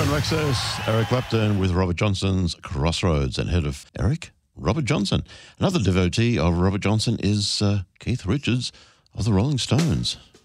on Access. Eric Clapton with Robert Johnson's Crossroads, and ahead of Eric, Robert Johnson. Another devotee of Robert Johnson is Keith Richards of the Rolling Stones.